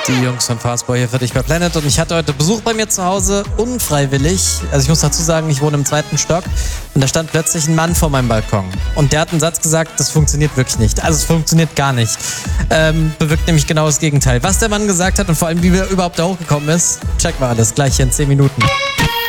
Die Jungs von Fastboy hier für dich bei Planet und ich hatte heute Besuch bei mir zu Hause, unfreiwillig. Also ich muss dazu sagen, ich wohne im 2. Stock und da stand plötzlich ein Mann vor meinem Balkon. Und der hat einen Satz gesagt, das funktioniert wirklich nicht. Also es funktioniert gar nicht. Bewirkt nämlich genau das Gegenteil. Was der Mann gesagt hat und vor allem, wie er überhaupt da hochgekommen ist, checken wir alles gleich hier in 10 Minuten.